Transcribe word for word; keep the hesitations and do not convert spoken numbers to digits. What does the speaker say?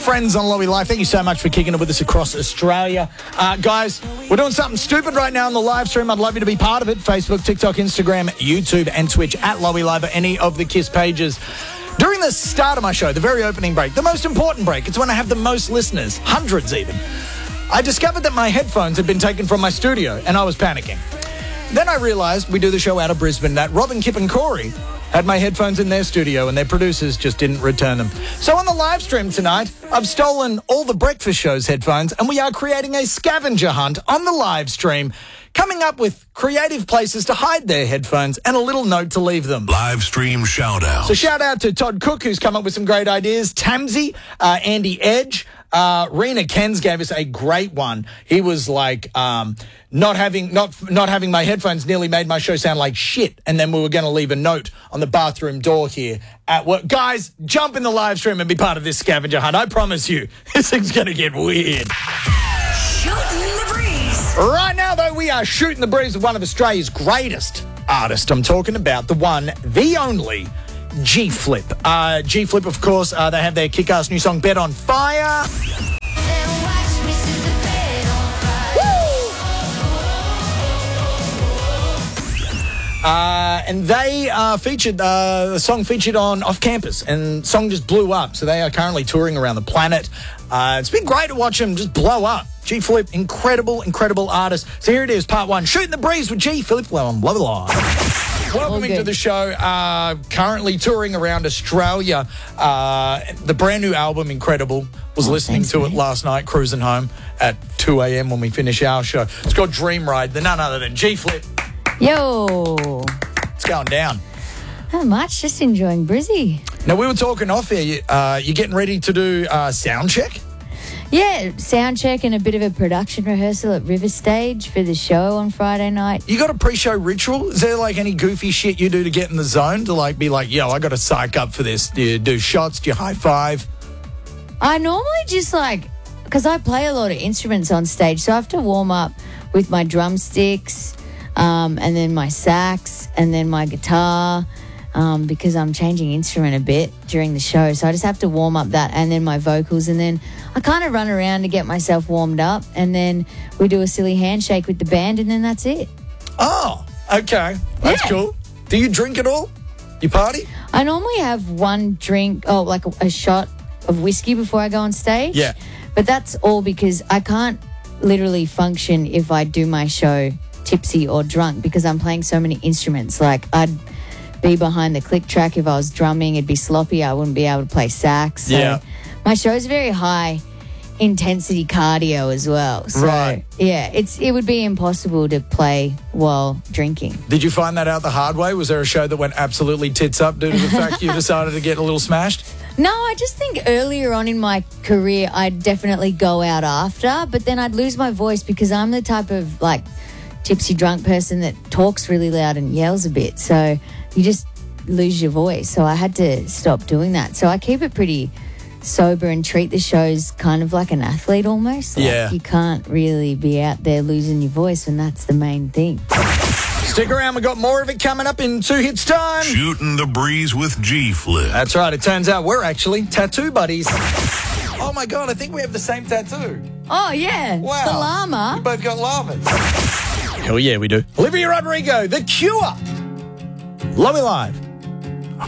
friends on Lowy Live, thank you so much for kicking it with us across Australia. Uh, guys, we're doing something stupid right now on the live stream. I'd love you to be part of it. Facebook, TikTok, Instagram, YouTube, and Twitch at Lowy Live or any of the KISS pages. During the start of my show, the very opening break, the most important break, it's when I have the most listeners, hundreds even, I discovered that my headphones had been taken from my studio and I was panicking. Then I realised we do the show out of Brisbane that Robin, Kip and Corey had my headphones in their studio and their producers just didn't return them. So on the live stream tonight, I've stolen all the breakfast show's headphones and we are creating a scavenger hunt on the live stream, coming up with creative places to hide their headphones and a little note to leave them. Live stream shout out. So shout out to Todd Cook, who's come up with some great ideas, Tamsy, uh, Andy Edge, uh, Rena Kens gave us a great one. He was like, um, not having not not having my headphones nearly made my show sound like shit, and then we were going to leave a note on the bathroom door here at work. Guys, jump in the live stream and be part of this scavenger hunt. I promise you, this thing's going to get weird. Shooting the breeze. Right now, though, we are shooting the breeze with one of Australia's greatest artists. I'm talking about the one, the only, G-Flip. Uh, G-Flip, of course, uh, they have their kick-ass new song, Bed on Fire. Uh, and they uh, featured, uh, the song featured on Off Campus, and the song just blew up. So they are currently touring around the planet. Uh, it's been great to watch them just blow up. G-Flip, incredible, incredible artist. So here it is, part one, Shooting the Breeze with G-Flip. Well, I'm Lowy Live. Welcoming to the show, uh, currently touring around Australia. Uh, the brand new album, incredible. Was oh, listening thanks, to man. it last night, cruising home at two a.m. when we finish our show. It's called Dream Ride. They're none other than G-Flip. Yo. It's going down. Not much, just enjoying Brizzy. Now, we were talking off here. You, uh, you're getting ready to do uh, sound check? Yeah, sound check and a bit of a production rehearsal at River Stage for the show on Friday night. You got a pre-show ritual? Is there, like, any goofy shit you do to get in the zone? To, like, be like, yo, I got to psych up for this. Do you do shots? Do you high-five? I normally just, like, because I play a lot of instruments on stage, so I have to warm up with my drumsticks, Um, and then my sax, and then my guitar, um, because I'm changing instrument a bit during the show. So I just have to warm up that, and then my vocals, and then I kind of run around to get myself warmed up, and then we do a silly handshake with the band, and then that's it. Oh, okay. That's yeah. cool. Do you drink at all? You party? I normally have one drink, oh, like a, a shot of whiskey before I go on stage. Yeah. But that's all because I can't literally function if I do my show tipsy or drunk because I'm playing so many instruments. Like, I'd be behind the click track if I was drumming. It'd be sloppy. I wouldn't be able to play sax. So yeah. My show's very high intensity cardio as well. So, right. yeah, it's it would be impossible to play while drinking. Did you find that out the hard way? Was there a show that went absolutely tits up due to the fact you decided to get a little smashed? No, I just think earlier on in my career, I'd definitely go out after, but then I'd lose my voice because I'm the type of, like, tipsy drunk person that talks really loud and yells a bit, so you just lose your voice. So I had to stop doing that. So I keep it pretty sober and treat the shows kind of like an athlete almost. Like, yeah. You can't really be out there losing your voice, and that's the main thing. Stick around, we got more of it coming up in two hits time. Shooting the Breeze with G-Flip. That's right, it turns out we're actually tattoo buddies. Oh my God, I think we have the same tattoo. Oh yeah, wow. The llama. We both got llamas. Hell yeah, we do. Olivia Rodrigo, The Cure. Lowy Live.